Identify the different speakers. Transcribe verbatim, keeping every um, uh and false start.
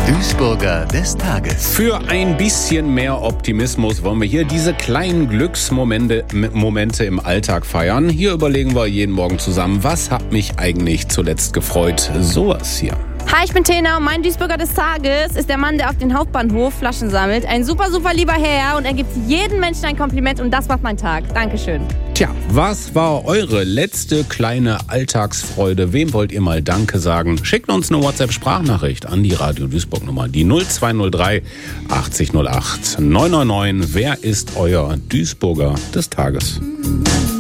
Speaker 1: Duisburger des Tages.
Speaker 2: Für ein bisschen mehr Optimismus wollen wir hier diese kleinen Glücksmomente Momente im Alltag feiern. Hier überlegen wir jeden Morgen zusammen, was hat mich eigentlich zuletzt gefreut? Sowas hier.
Speaker 3: Hi, ich bin Tena und mein Duisburger des Tages ist der Mann, der auf den Hauptbahnhof Flaschen sammelt. Ein super, super lieber Herr und er gibt jedem Menschen ein Kompliment und das macht mein Tag. Dankeschön.
Speaker 2: Tja, was war eure letzte kleine Alltagsfreude? Wem wollt ihr mal Danke sagen? Schickt uns eine WhatsApp-Sprachnachricht an die Radio Duisburg-Nummer, die null zwei null drei achtzig null acht neun neun neun. Wer ist euer Duisburger des Tages?